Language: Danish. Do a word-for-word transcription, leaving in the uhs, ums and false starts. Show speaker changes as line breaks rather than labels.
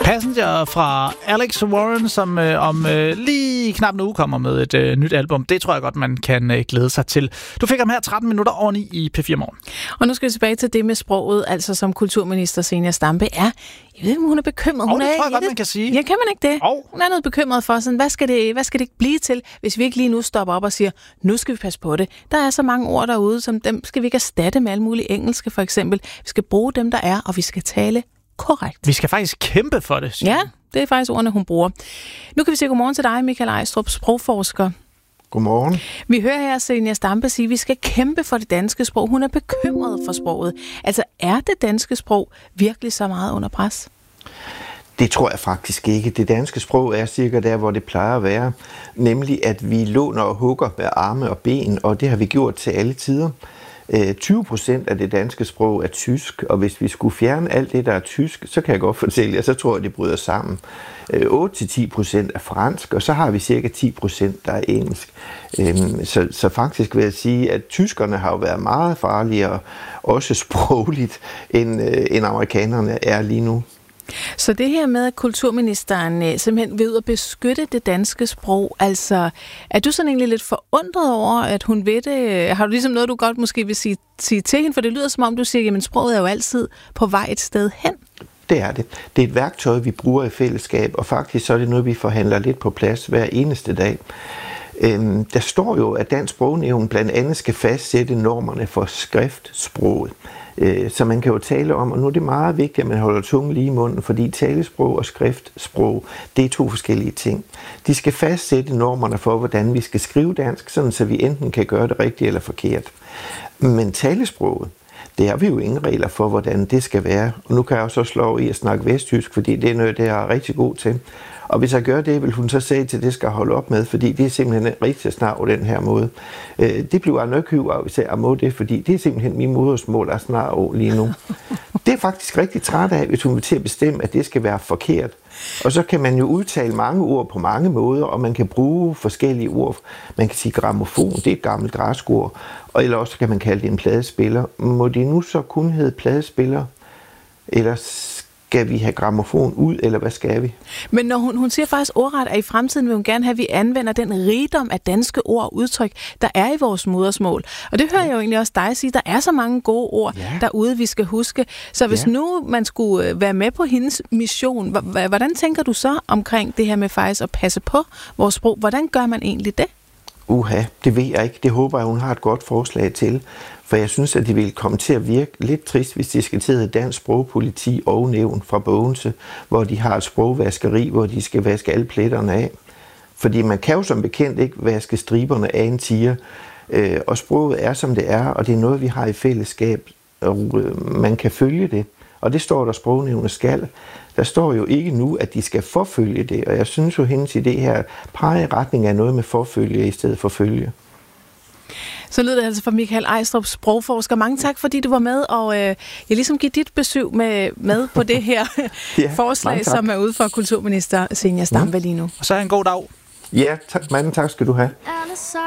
Passenger fra Alex Warren, som øh, om øh, lige knap en uge kommer med et øh, nyt album. Det tror jeg godt, man kan øh, glæde sig til. Du fik ham her tretten minutter over ni i P fire Morgen.
Og nu skal vi tilbage til det med sproget, altså som kulturminister Zenia Stampe er. Jeg ved ikke, hun er bekymret.
Oh,
hun
det
er,
tror jeg godt,
det,
man kan sige.
Ja, kan man ikke det?
Oh.
Hun er noget bekymret for, sådan, hvad, skal det, hvad skal det blive til, hvis vi ikke lige nu stopper op og siger, nu skal vi passe på det. Der er så mange ord derude, som dem skal vi ikke erstatte med alle mulige engelske, for eksempel. Vi skal bruge dem, der er, og vi skal tale korrekt.
Vi skal faktisk kæmpe for det.
Ja, det er faktisk ordene, hun bruger. Nu kan vi sige godmorgen til dig, Michael Ejstrup, sprogforsker.
Godmorgen.
Vi hører her Zenia Stampe sige, at vi skal kæmpe for det danske sprog. Hun er bekymret for sproget. Altså, er det danske sprog virkelig så meget under pres?
Det tror jeg faktisk ikke. Det danske sprog er cirka der, hvor det plejer at være. Nemlig, at vi låner og hugger med arme og ben, og det har vi gjort til alle tider. tyve procent af det danske sprog er tysk, og hvis vi skulle fjerne alt det, der er tysk, så kan jeg godt fortælle jer, så tror jeg, det bryder sammen. otte til ti procent er fransk, og så har vi cirka ti procent, der er engelsk. Så, så faktisk vil jeg sige, at tyskerne har jo været meget farligere, også sprogligt, end, end amerikanerne er lige nu.
Så det her med, at kulturministeren simpelthen vil ud at beskytte det danske sprog, altså er du sådan egentlig lidt forundret over, at hun ved det? Har du ligesom noget, du godt måske vil sige, sige til hende? For det lyder som om, du siger, jamen sproget er jo altid på vej et sted hen.
Det er det. Det er et værktøj, vi bruger i fællesskab, og faktisk så er det noget, vi forhandler lidt på plads hver eneste dag. Øhm, der står jo, at Dansk Sprognævn blandt andet skal fastsætte normerne for skriftsproget. Øh, så man kan jo tale om, og nu er det meget vigtigt, at man holder tungen lige i munden, fordi talesprog og skriftsprog, det er to forskellige ting. De skal fastsætte normerne for, hvordan vi skal skrive dansk, sådan så vi enten kan gøre det rigtigt eller forkert. Men talesproget, det har vi jo ingen regler for, hvordan det skal være. Og nu kan jeg også slå i at snakke vesttysk, fordi det er noget, det er rigtig god til. Og hvis jeg gør det, vil hun så sige til, at det skal holde op med, fordi det er simpelthen rigtig snart på den her måde. Det bliver jeg nok højt af, hvis jeg må det, fordi det er simpelthen min modersmål er snart over lige nu. Det er faktisk rigtig træt af, hvis hun vil til at bestemme, at det skal være forkert. Og så kan man jo udtale mange ord på mange måder, og man kan bruge forskellige ord. Man kan sige grammofon, det er et gammelt græsk ord, og eller også kan man kalde det en pladespiller. Må det nu så kun hedde pladespiller, eller skal vi have grammofon ud, eller hvad skal vi?
Men når hun, hun siger faktisk ordret, at i fremtiden vil hun gerne have, at vi anvender den rigdom af danske ord og udtryk, der er i vores modersmål. Og det hører jeg jo egentlig også dig sige, der er så mange gode ord ja. derude, vi skal huske. Så hvis ja. nu man skulle være med på hendes mission, hvordan tænker du så omkring det her med faktisk at passe på vores sprog? Hvordan gør man egentlig det?
Uha, det ved jeg ikke. Det håber jeg, hun har et godt forslag til. For jeg synes, at det vil komme til at virke lidt trist, hvis de skal til at hedde Dansk Sprogpoliti og Nævn fra Bogense, hvor de har et sprogvaskeri, hvor de skal vaske alle pletterne af. Fordi man kan jo som bekendt ikke vaske striberne af en tiger, og sproget er, som det er, og det er noget, vi har i fællesskab, og man kan følge det. Og det står der, Sprognævnet skal. Der står jo ikke nu, at de skal forfølge det, og jeg synes jo, hendes idé her peger i retning af noget med forfølge i stedet for følge.
Så lyder det altså fra Michael Ejstrup, sprogforsker. Mange tak, fordi du var med, og øh, jeg ligesom giver dit besøg med, med på det her ja, forslag, som er ude for kulturminister Zenia Stampe lige nu.
Og så er en god dag.
Ja, tak, mange tak skal du have.